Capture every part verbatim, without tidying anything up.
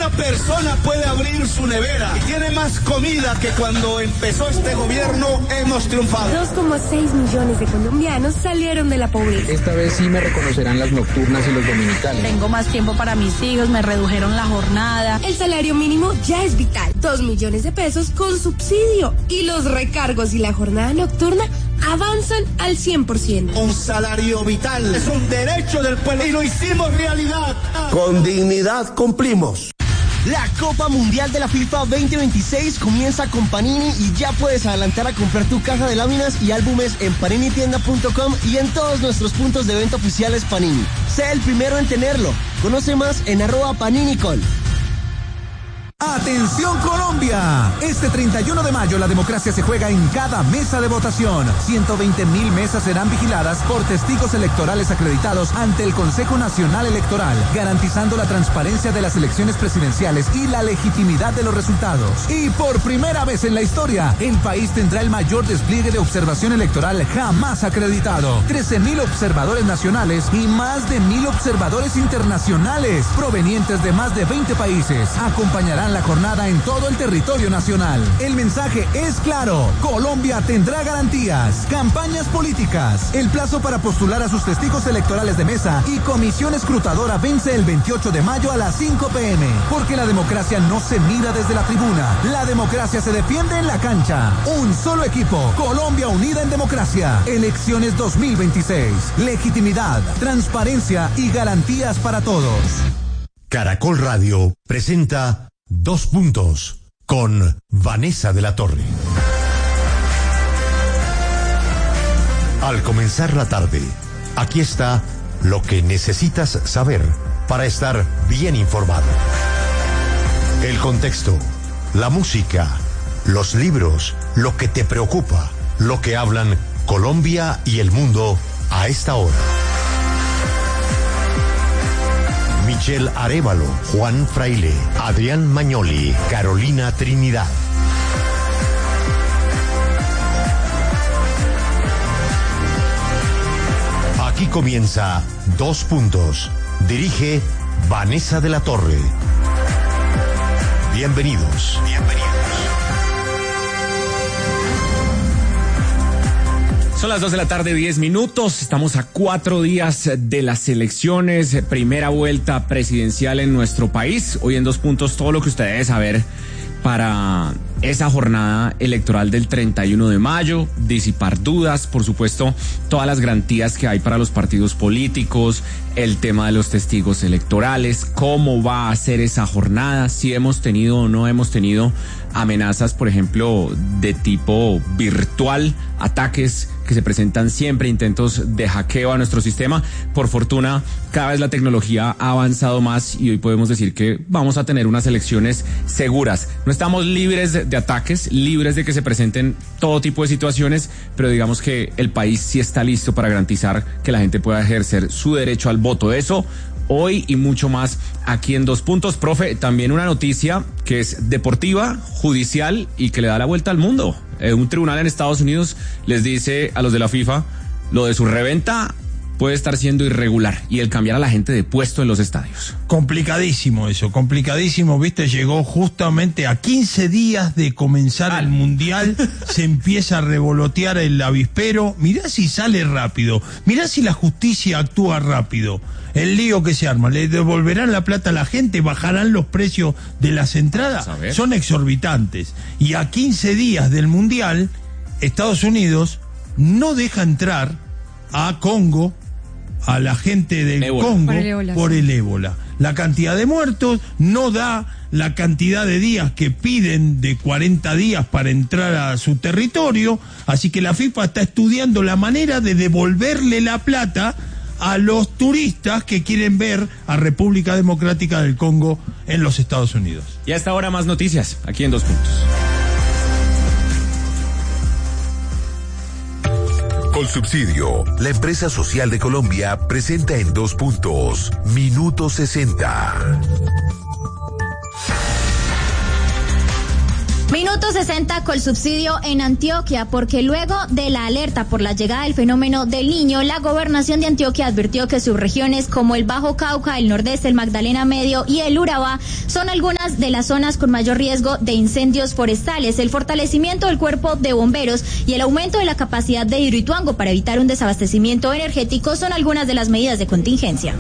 una persona puede abrir su nevera y tiene más comida que cuando empezó este gobierno, hemos triunfado. dos coma seis millones de colombianos salieron de la pobreza. Esta vez sí me reconocerán las nocturnas y los dominicales. Tengo más tiempo para mis hijos, me redujeron la jornada. El salario mínimo ya es vital. Dos millones de pesos con subsidio. Y los recargos y la jornada nocturna avanzan al cien por ciento. Un salario vital es un derecho del pueblo y lo hicimos realidad. Con dignidad cumplimos. La Copa Mundial de la FIFA veinte veintiséis comienza con Panini y ya puedes adelantar a comprar tu caja de láminas y álbumes en panini tienda punto com y en todos nuestros puntos de venta oficiales Panini. Sé el primero en tenerlo. Conoce más en arroba paninicol. ¡Atención Colombia! Este treinta y uno de mayo la democracia se juega en cada mesa de votación. ciento veinte mil mesas serán vigiladas por testigos electorales acreditados ante el Consejo Nacional Electoral, garantizando la transparencia de las elecciones presidenciales y la legitimidad de los resultados. Y por primera vez en la historia, el país tendrá el mayor despliegue de observación electoral jamás acreditado. trece mil observadores nacionales y más de mil observadores internacionales, provenientes de más de veinte países, acompañarán la jornada en todo el territorio nacional. El mensaje es claro: Colombia tendrá garantías, campañas políticas. El plazo para postular a sus testigos electorales de mesa y comisión escrutadora vence el veintiocho de mayo a las cinco pe eme, porque la democracia no se mira desde la tribuna, la democracia se defiende en la cancha. Un solo equipo, Colombia unida en democracia. Elecciones dos mil veintiséis, legitimidad, transparencia y garantías para todos. Caracol Radio presenta Dos Puntos con Vanessa de la Torre. Al comenzar la tarde, aquí está lo que necesitas saber para estar bien informado. El contexto, la música, los libros, lo que te preocupa, lo que hablan Colombia y el mundo a esta hora. Michelle Arévalo, Juan Fraile, Adrián Magnoli, Carolina Trinidad. Aquí comienza Dos Puntos. Dirige Vanessa de la Torre. Bienvenidos. Bienvenidos. Son las dos de la tarde, diez minutos. Estamos a cuatro días de las elecciones, primera vuelta presidencial en nuestro país. Hoy en Dos Puntos, todo lo que usted debe saber para esa jornada electoral del treinta y uno de mayo, disipar dudas, por supuesto, todas las garantías que hay para los partidos políticos, el tema de los testigos electorales, cómo va a ser esa jornada, si hemos tenido o no hemos tenido amenazas, por ejemplo, de tipo virtual, ataques que se presentan siempre, intentos de hackeo a nuestro sistema. Por fortuna, cada vez la tecnología ha avanzado más y hoy podemos decir que vamos a tener unas elecciones seguras. No estamos libres de, de ataques, libres de que se presenten todo tipo de situaciones, pero digamos que el país sí está listo para garantizar que la gente pueda ejercer su derecho al voto. Eso hoy y mucho más aquí en Dos Puntos. Profe, también una noticia que es deportiva, judicial y que le da la vuelta al mundo. Eh, un tribunal en Estados Unidos les dice a los de la FIFA, lo de su reventa puede estar siendo irregular y el cambiar a la gente de puesto en los estadios. Complicadísimo eso, complicadísimo, viste, llegó justamente a quince días de comenzar ah. el Mundial, se empieza a revolotear el avispero, mirá si sale rápido, mirá si la justicia actúa rápido, el lío que se arma, le devolverán la plata a la gente, bajarán los precios de las entradas, son exorbitantes, y a quince días del Mundial, Estados Unidos no deja entrar a Congo, a la gente del ébola. Congo por el, ébola, por el ébola. La cantidad de muertos no da la cantidad de días que piden, de cuarenta días para entrar a su territorio, así que la FIFA está estudiando la manera de devolverle la plata a los turistas que quieren ver a República Democrática del Congo en los Estados Unidos. Y hasta ahora más noticias, aquí en Dos Puntos. Colsubsidio, la empresa social de Colombia, presenta en Dos Puntos, Minuto sesenta. Minuto Minuto sesenta Colsubsidio en Antioquia, porque luego de la alerta por la llegada del fenómeno del Niño, la gobernación de Antioquia advirtió que subregiones como el Bajo Cauca, el Nordeste, el Magdalena Medio y el Urabá son algunas de las zonas con mayor riesgo de incendios forestales. El fortalecimiento del cuerpo de bomberos y el aumento de la capacidad de Hidroituango para evitar un desabastecimiento energético son algunas de las medidas de contingencia.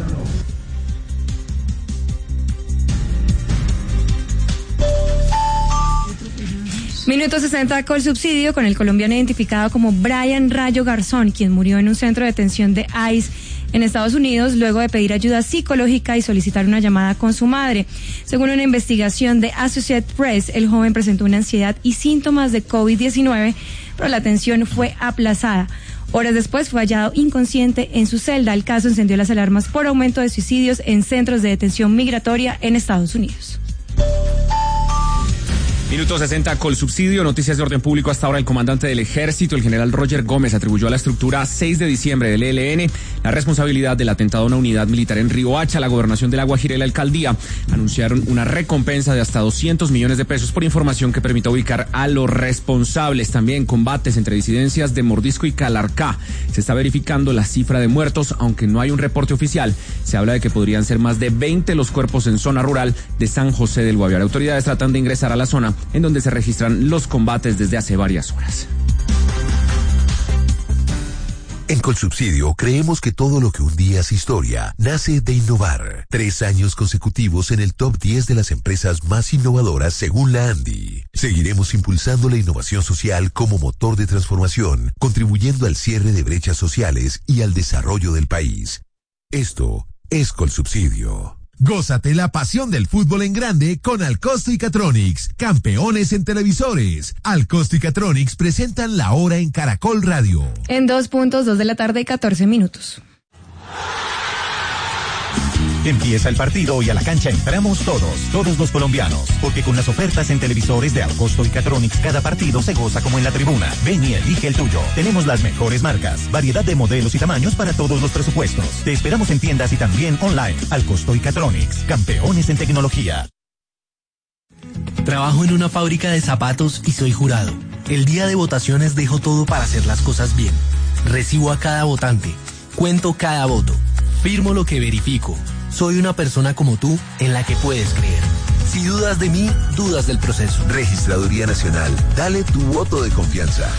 Minuto sesenta Colsubsidio con el colombiano identificado como Brian Rayo Garzón, quien murió en un centro de detención de ICE en Estados Unidos luego de pedir ayuda psicológica y solicitar una llamada con su madre. Según una investigación de Associated Press, el joven presentó una ansiedad y síntomas de COVID diecinueve, pero la atención fue aplazada. Horas después fue hallado inconsciente en su celda. El caso encendió las alarmas por aumento de suicidios en centros de detención migratoria en Estados Unidos. Minuto sesenta, Colsubsidio, noticias de orden público. Hasta ahora el comandante del ejército, el general Roger Gómez, atribuyó a la estructura seis de diciembre del E L N la responsabilidad del atentado a una unidad militar en Riohacha. La gobernación de La Guajira y la alcaldía anunciaron una recompensa de hasta doscientos millones de pesos por información que permita ubicar a los responsables. También combates entre disidencias de Mordisco y Calarcá. Se está verificando la cifra de muertos, aunque no hay un reporte oficial. Se habla de que podrían ser más de veinte los cuerpos en zona rural de San José del Guaviare. Autoridades tratan de ingresar a la zona en donde se registran los combates desde hace varias horas. En Colsubsidio creemos que todo lo que un día es historia nace de innovar. Tres años consecutivos en el top diez de las empresas más innovadoras según la ANDI. Seguiremos impulsando la innovación social como motor de transformación, contribuyendo al cierre de brechas sociales y al desarrollo del país. Esto es Colsubsidio. Gózate la pasión del fútbol en grande con Alcosto y Catronics, campeones en televisores. Alcosto y Catronics presentan La Hora en Caracol Radio. En dos puntos, dos de la tarde y catorce minutos. Empieza el partido y a la cancha entramos todos, todos los colombianos, porque con las ofertas en televisores de Alcosto y Catronics cada partido se goza como en la tribuna. Ven y elige el tuyo. Tenemos las mejores marcas, variedad de modelos y tamaños para todos los presupuestos. Te esperamos en tiendas y también online. Alcosto y Catronics, campeones en tecnología. Trabajo en una fábrica de zapatos y soy jurado. El día de votaciones dejo todo para hacer las cosas bien. Recibo a cada votante, cuento cada voto, firmo lo que verifico. Soy una persona como tú en la que puedes creer. Si dudas de mí, dudas del proceso. Registraduría Nacional, dale tu voto de confianza.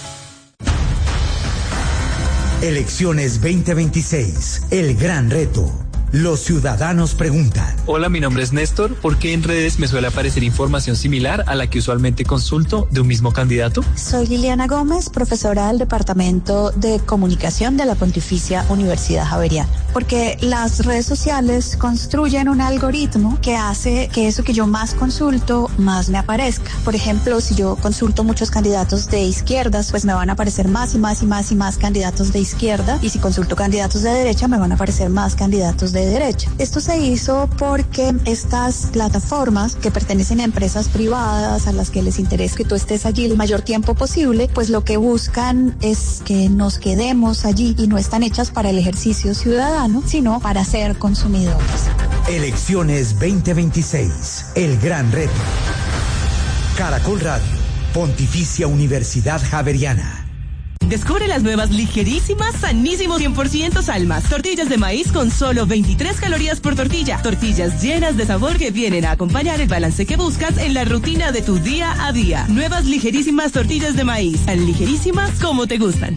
Elecciones veinte veintiséis, el gran reto. Los ciudadanos preguntan. Hola, mi nombre es Néstor. ¿Por qué en redes me suele aparecer información similar a la que usualmente consulto de un mismo candidato? Soy Liliana Gómez, profesora del Departamento de Comunicación de la Pontificia Universidad Javeriana. Porque las redes sociales construyen un algoritmo que hace que eso que yo más consulto, más me aparezca. Por ejemplo, si yo consulto muchos candidatos de izquierdas, pues me van a aparecer más y más y más y más candidatos de izquierda. Y si consulto candidatos de derecha, me van a aparecer más candidatos de de derecha. Esto se hizo porque estas plataformas que pertenecen a empresas privadas a las que les interesa que tú estés allí el mayor tiempo posible, pues lo que buscan es que nos quedemos allí y no están hechas para el ejercicio ciudadano, sino para ser consumidores. Elecciones veinte veintiséis, el gran reto. Caracol Radio, Pontificia Universidad Javeriana. Descubre las nuevas ligerísimas, sanísimos cien por ciento Salmas. Tortillas de maíz con solo veintitrés calorías por tortilla. Tortillas llenas de sabor que vienen a acompañar el balance que buscas en la rutina de tu día a día. Nuevas ligerísimas tortillas de maíz. Tan ligerísimas como te gustan.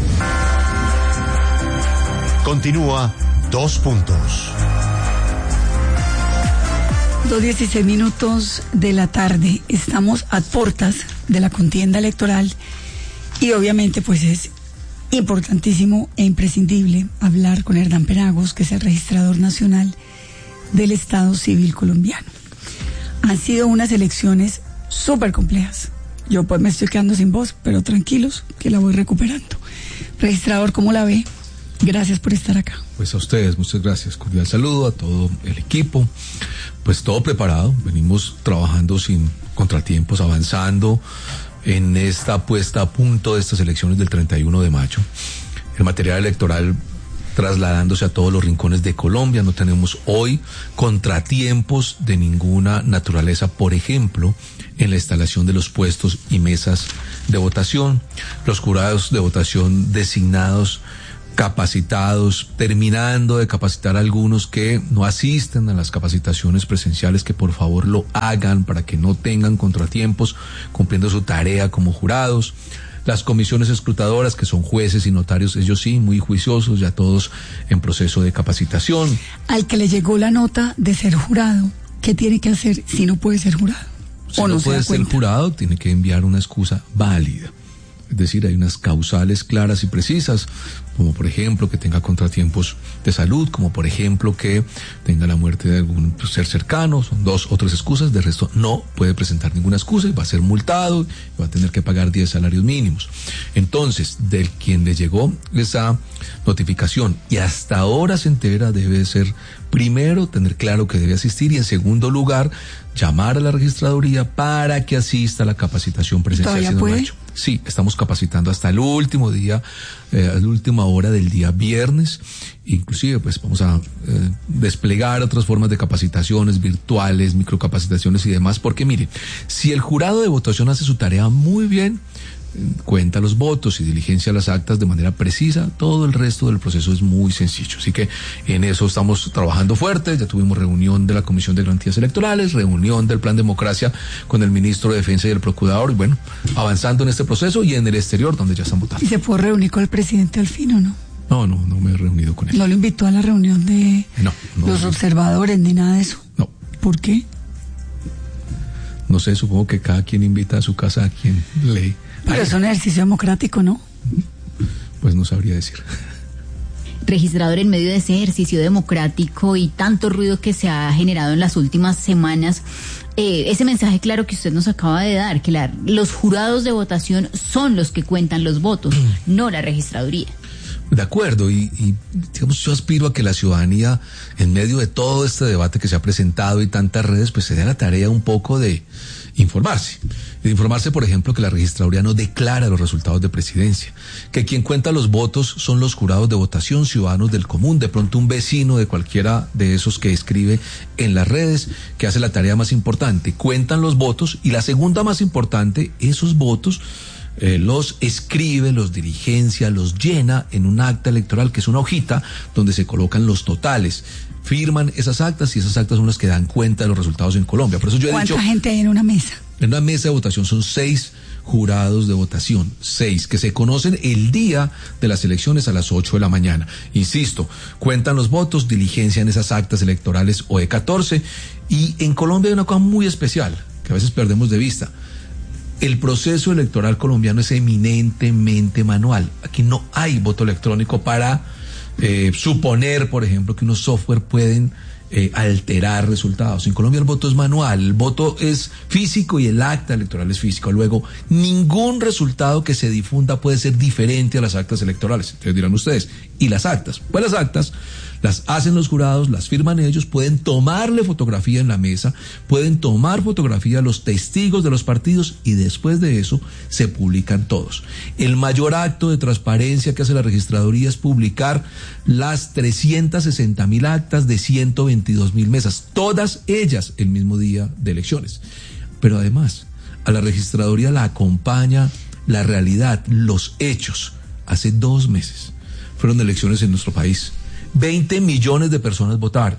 Continúa Dos Puntos. dos dieciséis minutos de la tarde. Estamos a puertas de la contienda electoral. Y obviamente pues es importantísimo e imprescindible hablar con Hernán Penagos, que es el registrador nacional del Estado Civil colombiano. Han sido unas elecciones súper complejas. Yo pues me estoy quedando sin voz, pero tranquilos que la voy recuperando. Registrador, ¿cómo la ve? Gracias por estar acá. Pues a ustedes, muchas gracias. Cordial saludo a todo el equipo. Pues todo preparado. Venimos trabajando sin contratiempos, avanzando en esta puesta a punto de estas elecciones del treinta y uno de mayo. El material electoral trasladándose a todos los rincones de Colombia. No tenemos hoy contratiempos de ninguna naturaleza, por ejemplo, en la instalación de los puestos y mesas de votación. Los jurados de votación designados, capacitados, terminando de capacitar a algunos que no asisten a las capacitaciones presenciales, que por favor lo hagan para que no tengan contratiempos cumpliendo su tarea como jurados. Las comisiones escrutadoras, que son jueces y notarios, ellos sí, muy juiciosos, ya todos en proceso de capacitación. Al que le llegó la nota de ser jurado, ¿qué tiene que hacer si no puede ser jurado? Si no puede ser jurado, tiene que enviar una excusa válida. Es decir, hay unas causales claras y precisas, como por ejemplo que tenga contratiempos de salud, como por ejemplo que tenga la muerte de algún ser cercano. Son dos o tres excusas. De resto no puede presentar ninguna excusa y va a ser multado y va a tener que pagar diez salarios mínimos. Entonces, del quien le llegó esa notificación y hasta ahora se entera, debe ser, primero, tener claro que debe asistir, y en segundo lugar, llamar a la registraduría para que asista a la capacitación presencial. ¿Todavía puede? Sí, estamos capacitando hasta el último día, eh, a la última hora del día viernes. Inclusive, pues vamos a eh, desplegar otras formas de capacitaciones virtuales, microcapacitaciones y demás, porque miren, si el jurado de votación hace su tarea muy bien, cuenta los votos y diligencia las actas de manera precisa, todo el resto del proceso es muy sencillo. Así que en eso estamos trabajando fuerte. Ya tuvimos reunión de la Comisión de Garantías Electorales, reunión del Plan Democracia con el Ministro de Defensa y el Procurador, y bueno, avanzando en este proceso y en el exterior, donde ya están votando. ¿Y se puede reunir con el presidente Alfino, no? No, no, no me he reunido con él. ¿No lo invitó a la reunión de no, no, los no. observadores ni nada de eso? No. ¿Por qué? No sé, supongo que cada quien invita a su casa a quien le... Pero es un ejercicio democrático, ¿no? Pues no sabría decir. Registrador, en medio de ese ejercicio democrático y tanto ruido que se ha generado en las últimas semanas, eh, ese mensaje claro que usted nos acaba de dar, que la, los jurados de votación son los que cuentan los votos, no la registraduría. De acuerdo, y, y digamos, yo aspiro a que la ciudadanía, en medio de todo este debate que se ha presentado y tantas redes, pues se dé la tarea un poco de informarse. De informarse, por ejemplo, que la registraduría no declara los resultados de presidencia, que quien cuenta los votos son los jurados de votación, ciudadanos del común, de pronto un vecino de cualquiera de esos que escribe en las redes, que hace la tarea más importante, cuentan los votos, y la segunda más importante, esos votos Eh, los escribe, los diligencia, los llena en un acta electoral, que es una hojita donde se colocan los totales. Firman esas actas y esas actas son las que dan cuenta de los resultados en Colombia. Por eso yo he ¿Cuánta dicho, gente hay en una mesa? En una mesa de votación son seis jurados de votación, seis, que se conocen el día de las elecciones a las ocho de la mañana. Insisto, cuentan los votos, diligencian esas actas electorales O E catorce, y en Colombia hay una cosa muy especial que a veces perdemos de vista. El proceso electoral colombiano es eminentemente manual. Aquí no hay voto electrónico para eh, suponer, por ejemplo, que unos software pueden eh, alterar resultados. En Colombia el voto es manual, el voto es físico y el acta electoral es físico. Luego, ningún resultado que se difunda puede ser diferente a las actas electorales. Entonces dirán ustedes, ¿y las actas? Pues las actas las hacen los jurados, las firman ellos, pueden tomarle fotografía en la mesa, pueden tomar fotografía a los testigos de los partidos, y después de eso se publican todos. El mayor acto de transparencia que hace la registraduría es publicar las trescientas sesenta mil actas de ciento veintidós mil mesas, todas ellas el mismo día de elecciones. Pero además, a la registraduría la acompaña la realidad, los hechos. Hace dos meses fueron elecciones en nuestro país. veinte millones de personas votaron.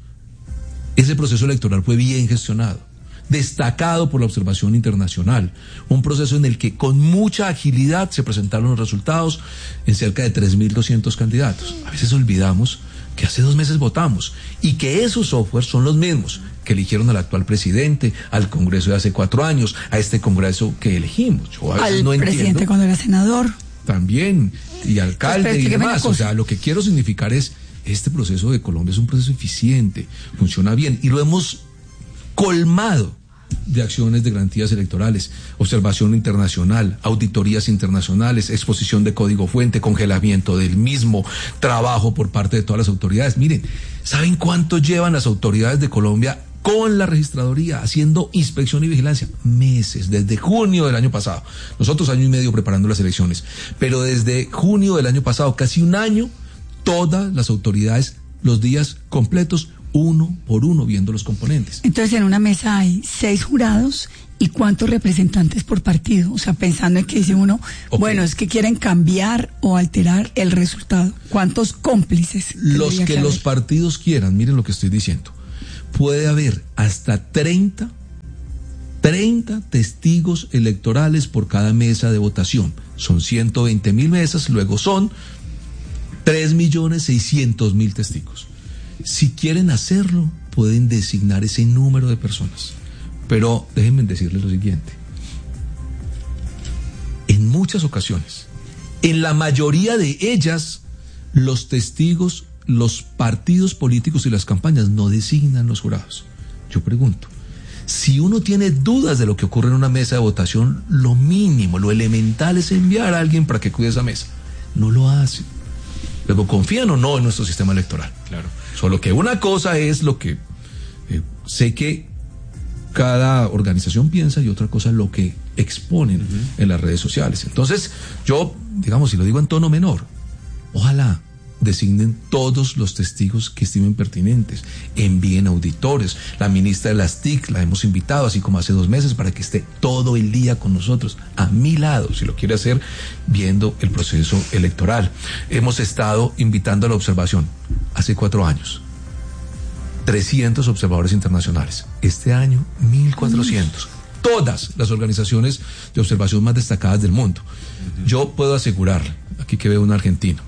Ese proceso electoral fue bien gestionado, destacado por la observación internacional, un proceso en el que con mucha agilidad se presentaron los resultados en cerca de tres mil doscientos candidatos. A veces olvidamos que hace dos meses votamos y que esos softwares son los mismos que eligieron al actual presidente, al Congreso de hace cuatro años, a este Congreso que elegimos. Yo a veces al no presidente entiendo, cuando era senador. También, y alcalde Pues, y demás. O sea, lo que quiero significar es, este proceso de Colombia es un proceso eficiente, funciona bien, y lo hemos colmado de acciones de garantías electorales, observación internacional, auditorías internacionales, exposición de código fuente, congelamiento del mismo, trabajo por parte de todas las autoridades. Miren, ¿saben cuánto llevan las autoridades de Colombia con la registraduría haciendo inspección y vigilancia? Meses, desde junio del año pasado. Nosotros año y medio preparando las elecciones, pero desde junio del año pasado, casi un año, todas las autoridades los días completos, uno por uno, viendo los componentes. Entonces, en una mesa hay seis jurados y cuántos representantes por partido. O sea, pensando en que dice uno, okay, bueno, es que quieren cambiar o alterar el resultado. ¿Cuántos cómplices? Los que, que los partidos quieran, miren lo que estoy diciendo. Puede haber hasta treinta, treinta testigos electorales por cada mesa de votación. Son ciento veinte mil mesas, luego son tres millones seiscientos mil testigos. Si quieren hacerlo, pueden designar ese número de personas. Pero déjenme decirles lo siguiente. En muchas ocasiones, en la mayoría de ellas, los testigos, los partidos políticos y las campañas no designan los jurados. Yo pregunto, si uno tiene dudas de lo que ocurre en una mesa de votación, lo mínimo, lo elemental es enviar a alguien para que cuide esa mesa. No lo hace. Luego, ¿confían o no en nuestro sistema electoral? Claro. Solo que una cosa es lo que eh, sé que cada organización piensa y otra cosa es lo que exponen uh-huh. en las redes sociales. Entonces, yo, digamos, si lo digo en tono menor, ojalá designen todos los testigos que estimen pertinentes, envíen auditores. La ministra de las T I C la hemos invitado, así como hace dos meses, para que esté todo el día con nosotros, a mi lado, si lo quiere hacer, viendo el proceso electoral. Hemos estado invitando a la observación hace cuatro años. trescientos observadores internacionales. Este año, mil cuatrocientos. Todas las organizaciones de observación más destacadas del mundo. Uh-huh. Yo puedo asegurarle, aquí que veo un argentino,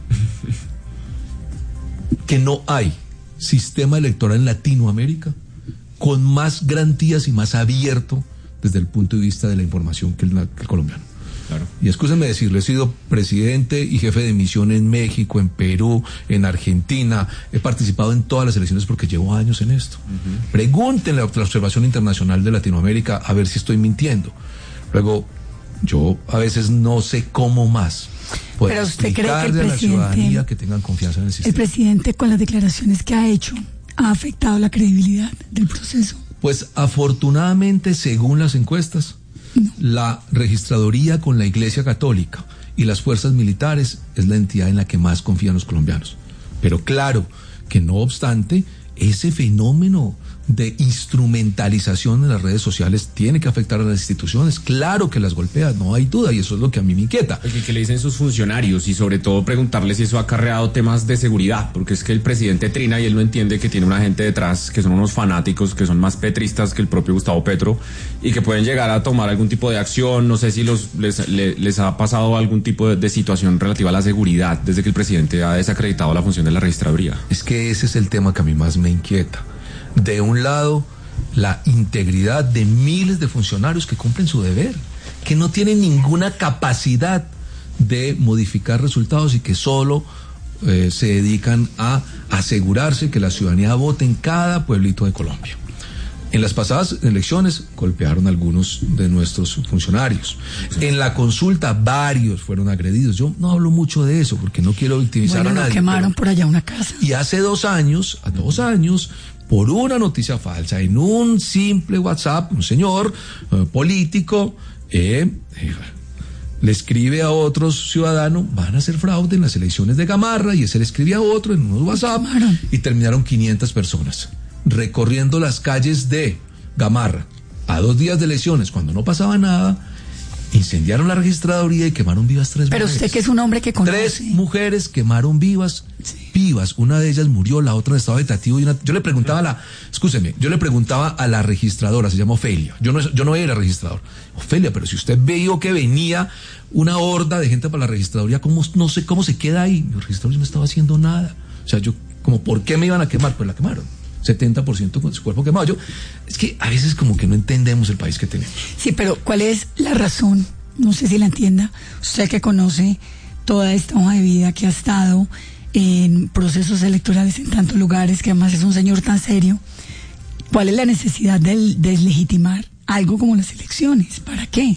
que no hay sistema electoral en Latinoamérica con más garantías y más abierto desde el punto de vista de la información que el, que el colombiano. Claro. Y escúsenme decirlo, he sido presidente y jefe de misión en México, en Perú, en Argentina, he participado en todas las elecciones porque llevo años en esto. Uh-huh. Pregúntenle a la observación internacional de Latinoamérica a ver si estoy mintiendo. Luego, yo a veces no sé cómo más poder Pero usted cree que el a la presidente, ciudadanía que tengan confianza en el sistema. El presidente, con las declaraciones que ha hecho, ha afectado la credibilidad del proceso. Pues afortunadamente, según las encuestas, no. La registraduría con la Iglesia Católica y las fuerzas militares es la entidad en la que más confían los colombianos. Pero claro que no obstante, ese fenómeno de instrumentalización en las redes sociales tiene que afectar a las instituciones. Claro que las golpea, no hay duda, y eso es lo que a mí me inquieta. ¿Qué, qué le dicen sus funcionarios? Y sobre todo preguntarles si eso ha acarreado temas de seguridad, porque es que el presidente trina y él no entiende que tiene una gente detrás, que son unos fanáticos, que son más petristas que el propio Gustavo Petro, y que pueden llegar a tomar algún tipo de acción. No sé si los les, les, les ha pasado algún tipo de, de situación relativa a la seguridad desde que el presidente ha desacreditado la función de la registraduría. Es que ese es el tema que a mí más me inquieta. De un lado, la integridad de miles de funcionarios que cumplen su deber, que no tienen ninguna capacidad de modificar resultados y que solo eh, se dedican a asegurarse que la ciudadanía vote en cada pueblito de Colombia. En las pasadas elecciones golpearon a algunos de nuestros funcionarios. En la consulta varios fueron agredidos. Yo no hablo mucho de eso porque no quiero victimizar bueno, a nadie. Quemaron pero... por allá una casa. Y hace dos años, a dos años, por una noticia falsa, en un simple WhatsApp, un señor eh, político eh, eh, le escribe a otros ciudadanos, van a hacer fraude en las elecciones de Gamarra, y ese le escribe a otro en unos WhatsApp, y terminaron quinientas personas recorriendo las calles de Gamarra a dos días de elecciones, cuando no pasaba nada. Incendiaron la registraduría y quemaron vivas tres Pero mujeres. usted que es un hombre que conoce. Tres mujeres quemaron vivas, sí. vivas. Una de ellas murió, la otra en estado vegetativo. Y una, yo le preguntaba a la, escúcheme, yo le preguntaba a la registradora, se llama Ofelia. Yo no, yo no era registrador. Ofelia, pero si usted vio que venía una horda de gente para la registraduría, ¿cómo, no sé cómo se queda ahí? Mi registrador no estaba haciendo nada. O sea, yo, como, ¿por qué me iban a quemar? Pues la quemaron. setenta por ciento con su cuerpo quemado. Yo, es que a veces como que no entendemos el país que tenemos. Sí, pero ¿cuál es la razón? No sé si la entienda. Usted que conoce toda esta hoja de vida, que ha estado en procesos electorales en tantos lugares, que además es un señor tan serio, ¿cuál es la necesidad de deslegitimar algo como las elecciones? ¿Para qué?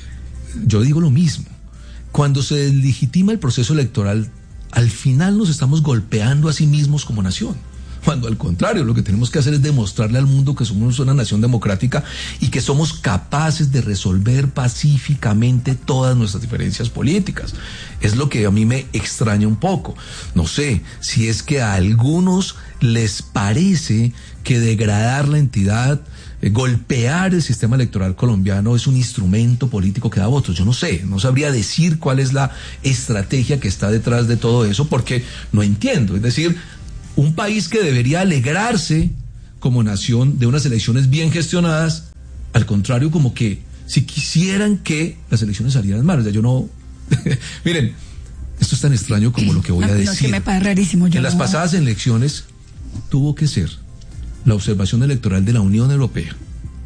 Yo digo lo mismo. Cuando se deslegitima el proceso electoral, al final nos estamos golpeando a sí mismos como nación. cuando al contrario, lo que tenemos que hacer es demostrarle al mundo que somos una nación democrática y que somos capaces de resolver pacíficamente todas nuestras diferencias políticas. Es lo que a mí me extraña un poco. No sé si es que a algunos les parece que degradar la entidad, eh, golpear el sistema electoral colombiano es un instrumento político que da votos. Yo no sé, no sabría decir cuál es la estrategia que está detrás de todo eso, porque no entiendo. Es decir, un país que debería alegrarse como nación de unas elecciones bien gestionadas, al contrario, como que si quisieran que las elecciones salieran mal. O sea, yo no... Miren, esto es tan extraño como lo que voy no, a decir. No, es que me parece rarísimo. Yo en no... las pasadas elecciones tuvo que ser la observación electoral de la Unión Europea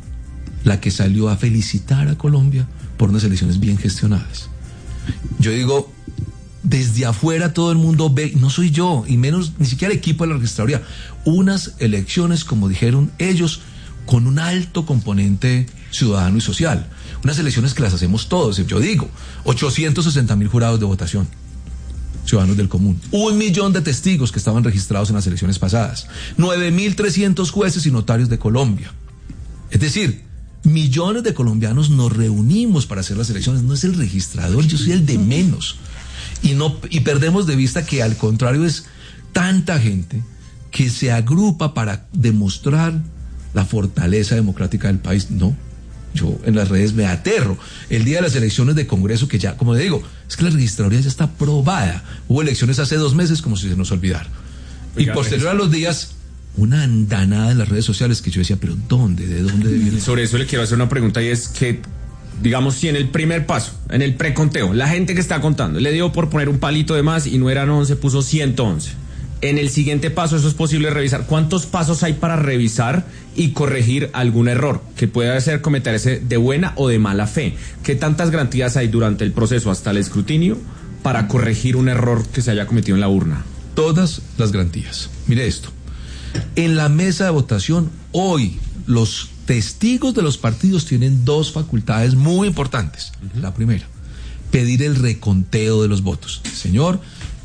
la que salió a felicitar a Colombia por unas elecciones bien gestionadas. Yo digo, desde afuera todo el mundo ve, no soy yo, y menos ni siquiera el equipo de la registraduría, unas elecciones, como dijeron ellos, con un alto componente ciudadano y social. Unas elecciones que las hacemos todos. Yo digo, ochocientos sesenta mil jurados de votación, ciudadanos del común, un millón de testigos que estaban registrados en las elecciones pasadas, nueve mil trescientos jueces y notarios de Colombia. Es decir, millones de colombianos nos reunimos para hacer las elecciones. No es el registrador, yo soy el de menos. Y, no, y perdemos de vista que al contrario es tanta gente que se agrupa para demostrar la fortaleza democrática del país. No, yo en las redes me aterro. El día de las elecciones de Congreso, que ya, como le digo, es que la registraduría ya está aprobada. Hubo elecciones hace dos meses, como si se nos olvidara. Oiga, y posterior a los días, una andanada en las redes sociales que yo decía, pero ¿dónde? ¿De dónde viene? Sobre eso le quiero hacer una pregunta, y es que, digamos, si en el primer paso, en el preconteo, la gente que está contando le dio por poner un palito de más y no eran once, puso ciento once. En el siguiente paso, eso es posible revisar. ¿Cuántos pasos hay para revisar y corregir algún error que pueda ser cometerse de buena o de mala fe? ¿Qué tantas garantías hay durante el proceso hasta el escrutinio para corregir un error que se haya cometido en la urna? Todas las garantías. Mire esto. En la mesa de votación, hoy, los testigos de los partidos tienen dos facultades muy importantes. Uh-huh. La primera, pedir el reconteo de los votos. Señor,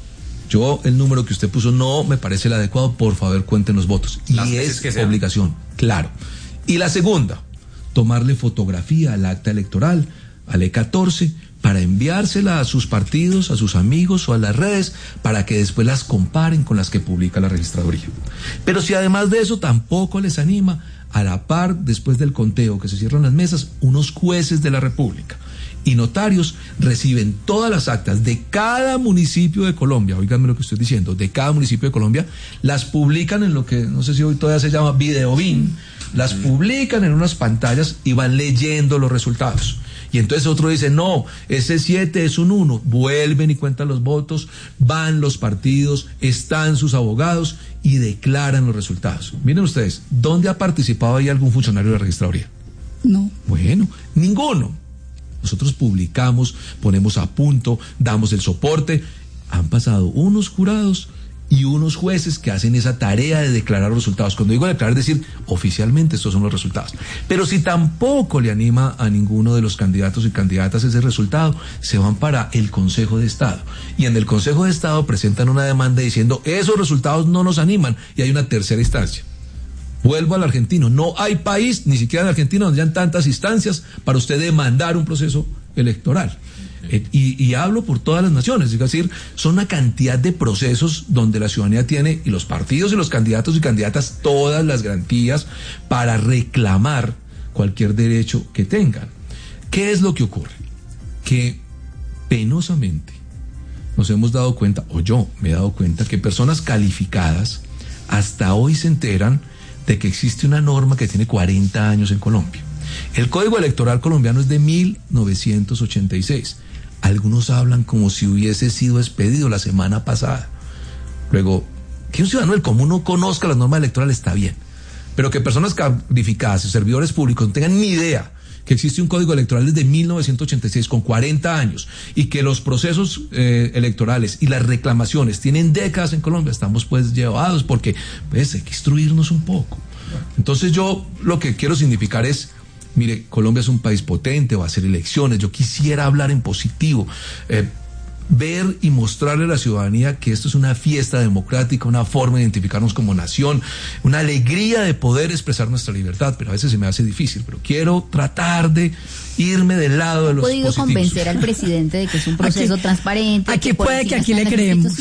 yo el número que usted puso no me parece el adecuado, por favor cuenten los votos. Y es obligación, claro. Y la segunda, tomarle fotografía al acta electoral, al E catorce, para enviársela a sus partidos, a sus amigos o a las redes, para que después las comparen con las que publica la registraduría. Pero si además de eso tampoco les anima, a la par, después del conteo que se cierran las mesas, unos jueces de la República y notarios reciben todas las actas de cada municipio de Colombia, oíganme lo que estoy diciendo, de cada municipio de Colombia, las publican en lo que no sé si hoy todavía se llama videobin, las publican en unas pantallas y van leyendo los resultados. Y entonces otro dice, no, ese siete es un uno, vuelven y cuentan los votos, van los partidos, están sus abogados y declaran los resultados. Miren ustedes, ¿dónde ha participado ahí algún funcionario de la registraduría? No. Bueno, ninguno. Nosotros publicamos, ponemos a punto, damos el soporte. Han pasado unos jurados y unos jueces que hacen esa tarea de declarar los resultados. Cuando digo declarar, es decir, oficialmente estos son los resultados. Pero si tampoco le anima a ninguno de los candidatos y candidatas ese resultado, se van para el Consejo de Estado. Y en el Consejo de Estado presentan una demanda diciendo, esos resultados no nos animan, y hay una tercera instancia. Vuelvo al argentino, no hay país, ni siquiera en Argentina, donde hayan tantas instancias para usted demandar un proceso electoral. Eh, y, y hablo por todas las naciones, es decir, son una cantidad de procesos donde la ciudadanía tiene, y los partidos y los candidatos y candidatas, todas las garantías para reclamar cualquier derecho que tengan. ¿Qué es lo que ocurre? Que penosamente nos hemos dado cuenta, o yo me he dado cuenta, que personas calificadas hasta hoy se enteran de que existe una norma que tiene cuarenta años en Colombia. El Código Electoral colombiano es de mil novecientos ochenta y seis. Algunos hablan como si hubiese sido expedido la semana pasada. Luego, que un ciudadano del común no conozca las normas electorales está bien, pero que personas calificadas y servidores públicos no tengan ni idea que existe un código electoral desde mil novecientos ochenta y seis con cuarenta años y que los procesos eh, electorales y las reclamaciones tienen décadas en Colombia, estamos pues llevados porque pues hay que instruirnos un poco. Entonces yo lo que quiero significar es, mire, Colombia es un país potente, va a hacer elecciones, yo quisiera hablar en positivo. Eh, ver y mostrarle a la ciudadanía que esto es una fiesta democrática, una forma de identificarnos como nación, una alegría de poder expresar nuestra libertad, pero a veces se me hace difícil, pero quiero tratar de irme del lado de los positivos. ¿Ha podido convencer al presidente de que es un proceso aquí, transparente? Aquí que puede que aquí le creemos.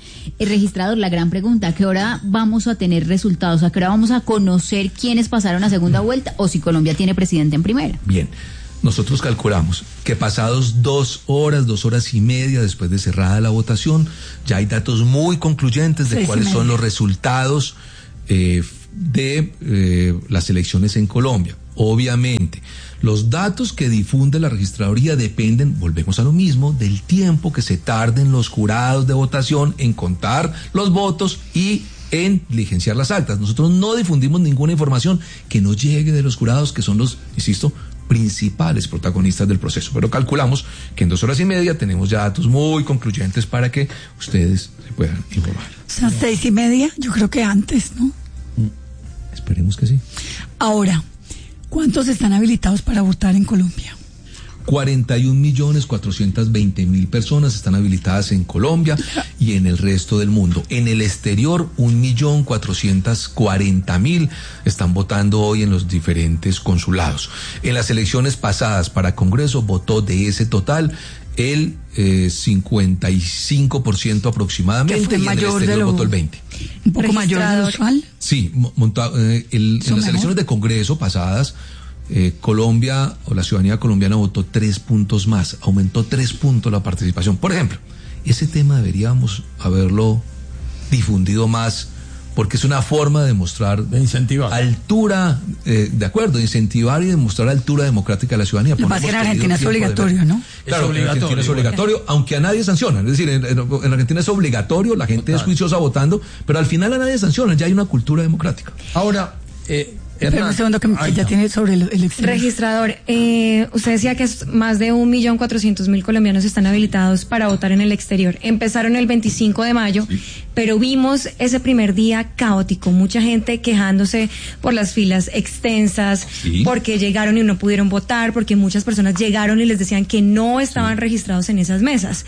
El registrador, la gran pregunta, ¿a qué hora vamos a tener resultados? ¿A qué hora vamos a conocer quiénes pasaron a segunda vuelta o si Colombia tiene presidente en primera? Bien. Nosotros calculamos que pasados dos horas, dos horas y media después de cerrada la votación, ya hay datos muy concluyentes de Seis cuáles son los resultados eh, de eh, las elecciones en Colombia. Obviamente, los datos que difunde la registraduría dependen, volvemos a lo mismo, del tiempo que se tarden los jurados de votación en contar los votos y en diligenciar las actas. Nosotros no difundimos ninguna información que no llegue de los jurados, que son los, insisto, principales protagonistas del proceso, pero calculamos que en dos horas y media tenemos ya datos muy concluyentes para que ustedes se puedan informar. O sea, seis y media, yo creo que antes, ¿no? Mm, esperemos que sí. Ahora, ¿cuántos están habilitados para votar en Colombia? cuarenta y un millones cuatrocientos veinte mil personas están habilitadas en Colombia y en el resto del mundo. En el exterior, un millón cuatrocientos cuarenta mil están votando hoy en los diferentes consulados. En las elecciones pasadas para Congreso votó de ese total el eh, cincuenta y cinco por ciento aproximadamente y en el exterior votó el veinte por ciento. ¿Un poco mayor de lo usual? Sí, monta, eh, el, en las mejor? elecciones de Congreso pasadas, Eh, Colombia o la ciudadanía colombiana votó tres puntos más, aumentó tres puntos la participación. Por ejemplo, ese tema deberíamos haberlo difundido más porque es una forma de demostrar de incentivar altura, eh, de acuerdo, de incentivar y demostrar altura democrática de la ciudadanía. Lo que pasa es que en Argentina es obligatorio, ¿no? Claro, es obligatorio, en Argentina es obligatorio, aunque a nadie sancionan. Es decir, en, en Argentina es obligatorio, la gente Total. es juiciosa votando, pero al final a nadie sancionan, ya hay una cultura democrática. Ahora, eh, Espera un segundo que Ay, ya no. tiene sobre el, el exterior. Registrador, eh, usted decía que es más de un millón cuatrocientos mil colombianos están habilitados para votar en el exterior. Empezaron el veinticinco de mayo, sí. pero vimos ese primer día caótico, mucha gente quejándose por las filas extensas, sí. porque llegaron y no pudieron votar, porque muchas personas llegaron y les decían que no estaban sí. registrados en esas mesas.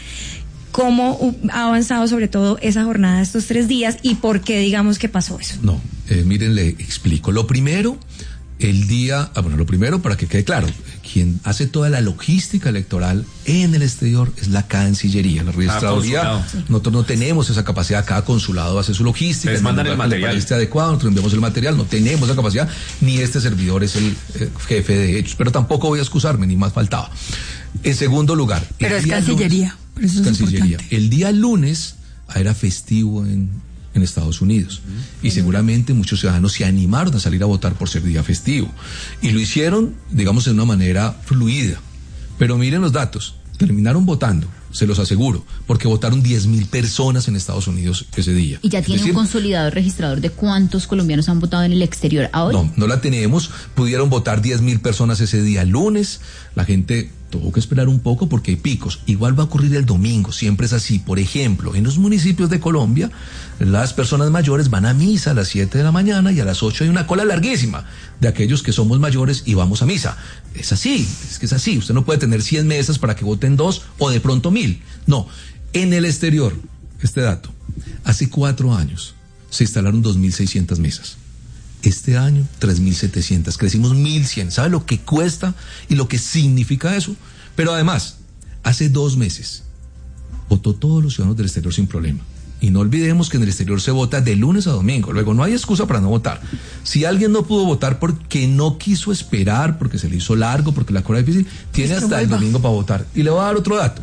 ¿Cómo ha avanzado sobre todo esa jornada estos tres días y por qué digamos que pasó eso? No, eh, miren, le explico. Lo primero, el día, ah, bueno, lo primero para que quede claro, quien hace toda la logística electoral en el exterior es la Cancillería, la registraduría. Nosotros no tenemos esa capacidad, cada consulado hace su logística. Les mandan el material. Esté adecuado, nosotros enviamos el material, no tenemos esa capacidad, ni este servidor es el eh, jefe de hechos, pero tampoco voy a excusarme, ni más faltaba. En segundo lugar. Pero es Cancillería. Lunes, eso es Cancillería. Importante. El día lunes era festivo en, en Estados Unidos uh-huh. y seguramente muchos ciudadanos se animaron a salir a votar por ser día festivo y lo hicieron, digamos, de una manera fluida. Pero miren los datos, terminaron votando, se los aseguro, porque votaron diez mil personas en Estados Unidos ese día. ¿Y ya tiene es decir, un consolidador registrador de cuántos colombianos han votado en el exterior a hoy? No, no la tenemos. Pudieron votar diez mil personas ese día lunes. La gente tuvo que esperar un poco porque hay picos. Igual va a ocurrir el domingo, siempre es así. Por ejemplo, en los municipios de Colombia, las personas mayores van a misa a las siete de la mañana y a las ocho hay una cola larguísima de aquellos que somos mayores y vamos a misa. Es así, es que es así. Usted no puede tener cien mesas para que voten dos o de pronto mil. No, en el exterior, este dato, hace cuatro años se instalaron dos mil seiscientas mesas. Este año, tres mil setecientas, crecimos mil cien. ¿Sabe lo que cuesta y lo que significa eso? Pero además, hace dos meses, votó todos los ciudadanos del exterior sin problema. Y no olvidemos que en el exterior se vota de lunes a domingo. Luego, no hay excusa para no votar. Si alguien no pudo votar porque no quiso esperar, porque se le hizo largo, porque la cola es difícil, tiene hasta el domingo para votar. Y le voy a dar otro dato.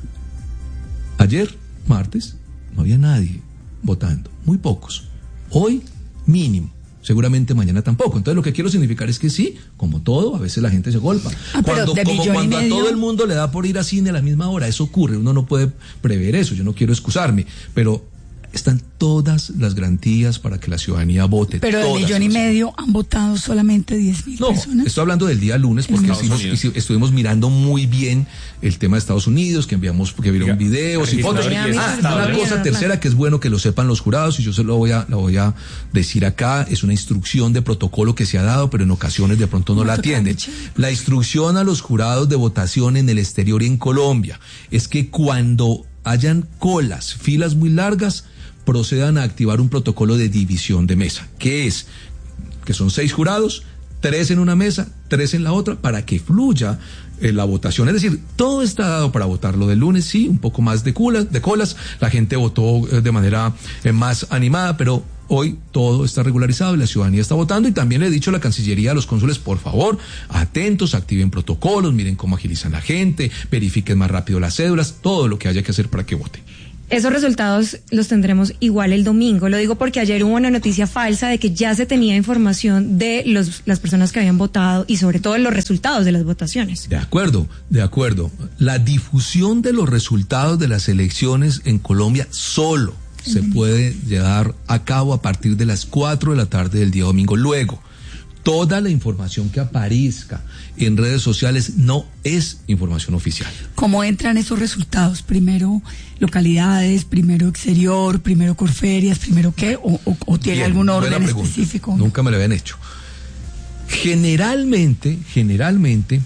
Ayer, martes, no había nadie votando. Muy pocos. Hoy, mínimo. Seguramente mañana tampoco. Entonces lo que quiero significar es que sí, como todo, a veces la gente se golpa. Ah, cuando como cuando a todo el mundo le da por ir a cine a la misma hora, eso ocurre, uno no puede prever eso, yo no quiero excusarme, pero están todas las garantías para que la ciudadanía vote. Pero de millón y medio han votado solamente diez mil no, personas. Estoy hablando del día lunes porque hicimos, hicimos, estuvimos mirando muy bien el tema de Estados Unidos, que enviamos, que vieron videos y fotos. Ah, una cosa tercera que es bueno que lo sepan los jurados y yo se lo voy a, lo voy a decir acá, es una instrucción de protocolo que se ha dado, pero en ocasiones de pronto no la atienden. La instrucción a los jurados de votación en el exterior y en Colombia es que cuando hayan colas, filas muy largas, procedan a activar un protocolo de división de mesa, que es que son seis jurados, tres en una mesa, tres en la otra, para que fluya eh, la votación. Es decir, todo está dado para votar. Lo del lunes, sí, un poco más de colas, de colas. La gente votó eh, de manera eh, más animada, pero hoy todo está regularizado y la ciudadanía está votando. Y también le he dicho a la Cancillería, a los cónsules, por favor, atentos, activen protocolos, miren cómo agilizan la gente, verifiquen más rápido las cédulas, todo lo que haya que hacer para que vote. Esos resultados los tendremos igual el domingo. Lo digo porque ayer hubo una noticia falsa de que ya se tenía información de los, las personas que habían votado y sobre todo los resultados de las votaciones. De acuerdo, de acuerdo. La difusión de los resultados de las elecciones en Colombia solo se puede llevar a cabo a partir de las cuatro de la tarde del día domingo. Luego, toda la información que aparezca en redes sociales no es información oficial. ¿Cómo entran esos resultados? Primero localidades, primero exterior, primero Corferias, primero qué, o, o, o tiene Bien, algún orden buena pregunta. específico. Nunca me lo habían hecho. Generalmente, generalmente,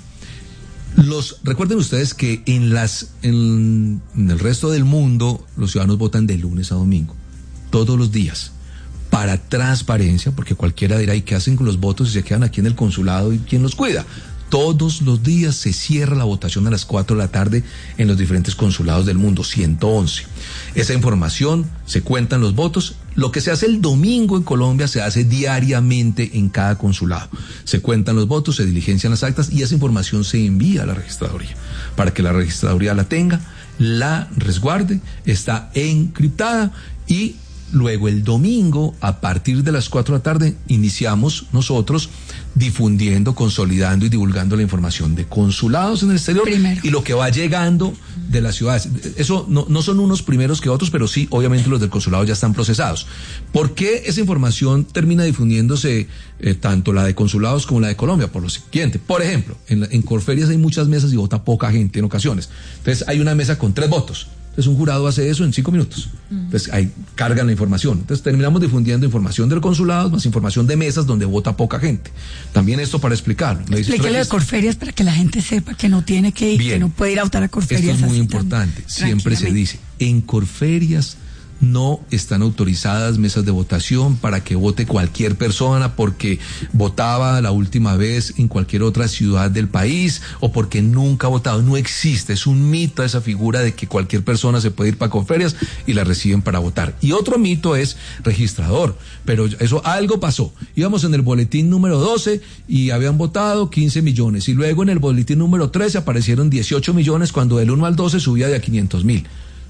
los recuerden ustedes que en las en, en el resto del mundo los ciudadanos votan de lunes a domingo, todos los días, para transparencia, porque cualquiera dirá, ¿y qué hacen con los votos si se quedan aquí en el consulado y quién los cuida? Todos los días se cierra la votación a las cuatro de la tarde en los diferentes consulados del mundo, ciento once. Esa información, se cuentan los votos. Lo que se hace el domingo en Colombia se hace diariamente en cada consulado. Se cuentan los votos, se diligencian las actas y esa información se envía a la registraduría para que la registraduría la tenga, la resguarde, está encriptada y luego el domingo, a partir de las cuatro de la tarde, iniciamos nosotros difundiendo, consolidando y divulgando la información de consulados en el exterior Primero. y lo que va llegando de las ciudades. Eso no, no son unos primeros que otros, pero sí, obviamente los del consulado ya están procesados. ¿Por qué esa información termina difundiéndose eh, tanto la de consulados como la de Colombia? Por lo siguiente, por ejemplo, en, en Corferias hay muchas mesas y vota poca gente en ocasiones. Entonces hay una mesa con tres votos. Entonces un jurado hace eso en cinco minutos. Entonces ahí cargan la información. Entonces terminamos difundiendo información del consulado más información de mesas donde vota poca gente. También esto para explicarlo. Explíquele de Corferias para que la gente sepa que no tiene que ir, Bien. que no puede ir a votar a Corferias. Esto es muy importante. Siempre se dice, en Corferias no están autorizadas mesas de votación para que vote cualquier persona porque votaba la última vez en cualquier otra ciudad del país o porque nunca ha votado. No existe, es un mito esa figura de que cualquier persona se puede ir para Corferias y la reciben para votar. Y otro mito es registrador, pero eso algo pasó. Íbamos en el boletín número doce y habían votado quince millones y luego en el boletín número trece aparecieron dieciocho millones cuando del uno al doce subía de a quinientos mil.